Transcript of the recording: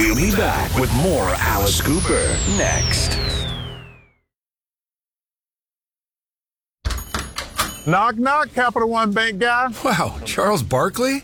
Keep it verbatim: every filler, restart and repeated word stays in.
We'll be back with more Alice Cooper next. Knock, knock, Capital One Bank guy. Wow, Charles Barkley?